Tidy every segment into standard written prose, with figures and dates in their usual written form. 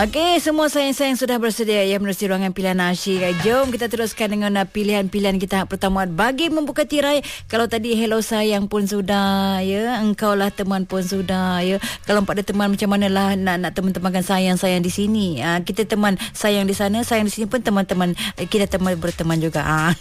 Okey, semua sayang-sayang sudah bersedia ya menerusi ruangan pilihan asyik. Jom kita teruskan dengan pilihan-pilihan kita pertama bagi membuka tirai. Kalau tadi hello sayang pun sudah ya, engkau lah teman pun sudah ya. Kalau tak ada teman macam manalah nak teman-temankan sayang-sayang di sini. Kita teman sayang di sana, sayang di sini pun teman-teman, kita teman berteman juga.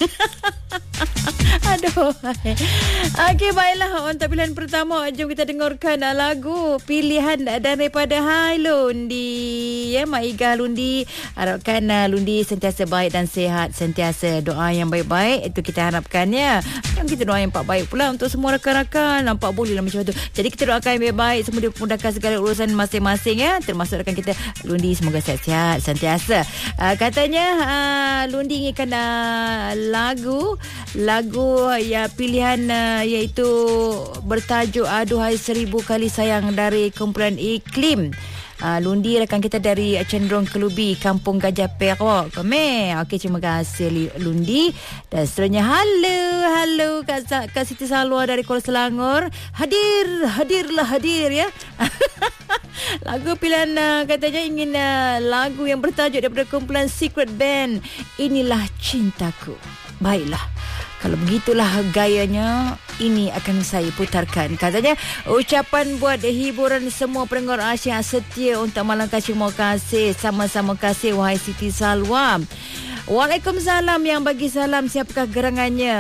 Aduh. Okey, baiklah, untuk pilihan pertama jom kita dengarkan lagu pilihan daripada Hai Lundi. Ya, Mak Iga Lundi. Harapkan Lundi sentiasa baik dan sihat, sentiasa doa yang baik-baik itu kita harapkan ya. Dan kita doa yang baik pula untuk semua rakan-rakan. Nampak boleh lah macam tu. Jadi kita doakan yang baik-baik, semua dimudahkan segala urusan masing-masing ya. Termasuk rakan kita Lundi, semoga sihat-sihat sentiasa. Katanya Lundi inginkan lagu ya pilihan iaitu bertajuk Aduhai Seribu Kali Sayang dari kumpulan Iklim. Lundi rakan kita dari Cenderung Kelubi, Kampung Gajah Perak. Okey, terima kasih Lundi. Dan seterusnya halo Kak Siti Salwa dari Kuala Selangor. Hadirlah ya. Lagu pilihan katanya ingin lagu yang bertajuk daripada kumpulan Secret Band, Inilah Cintaku. Baiklah, kalau begitulah gayanya, ini akan saya putarkan. Katanya, ucapan buat hiburan semua pendengar Asyik setia untuk malam kasih. Terima kasih. Sama-sama kasih, wahai Siti Salwa. Waalaikumsalam. Yang bagi salam siapakah gerangannya?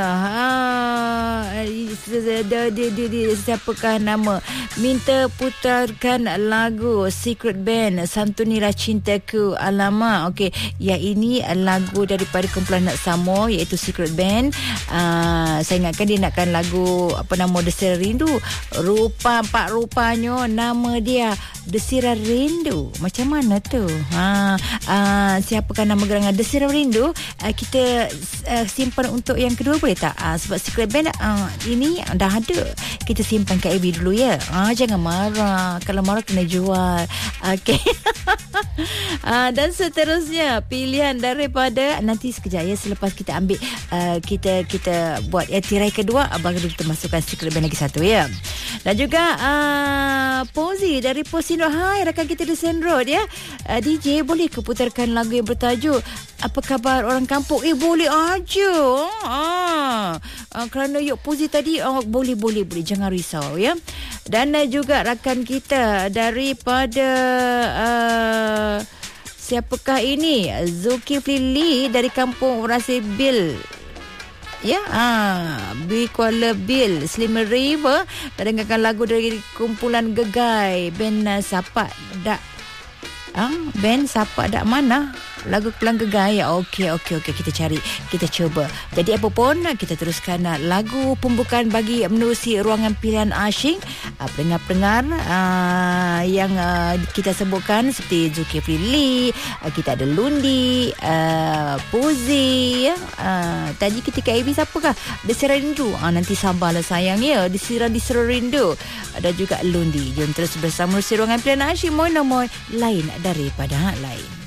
Siapakah nama? Minta putarkan lagu Secret Band, Santunilah Cintaku. Alamak. Okey, ya ini lagu daripada kumpulan Nak Samo, iaitu Secret Band. Saya ingatkan dia nakkan lagu apa nama, Desira Rindu. Rupanya nama dia Desira Rindu. Macam mana tu? Siapakah nama gerangan Desira Rindu? Kita simpan untuk yang kedua, boleh tak? Sebab Secret Band ini dah ada. Kita simpan kat AB dulu ya. Jangan marah. Kalau marah kena jual. Okey. Dan seterusnya pilihan daripada nanti sekejap ya, selepas kita ambil kita buat tirai kedua, baru kita masukkan Secret Band lagi satu ya. Dan juga Pozi dari Posino. Hai rakan kita di Sen Road ya. DJ boleh ke putarkan lagu yang bertajuk Apa Khabar Orang Kampung? Boleh aja. Kerana yuk Pozi tadi boleh, jangan risau ya. Dan juga rakan kita daripada siapakah ini? Zulkifli Lee dari Kampung Rasibil. Ya, Kuala Bil, Slimer River. Dan dengarkan lagu dari kumpulan Gegai, band Sapak Dak. Band Sapak Dak mana? Lagu Pelang Gegai. Okey, kita cari, kita cuba. Jadi apa pun, kita teruskan lagu pembukaan bagi menerusi ruangan pilihan asyik. Pendengar-pendengar yang kita sebutkan seperti Zulkifli Lee, kita ada Lundi, Puzi. Tadi ketika AB siapakah? Desira Rindu. Nanti sabarlah sayang ya. Desira Rindu. Ada juga Lundi. Jom terus bersama menerusi ruangan pilihan asyik. Moy lain daripada lain.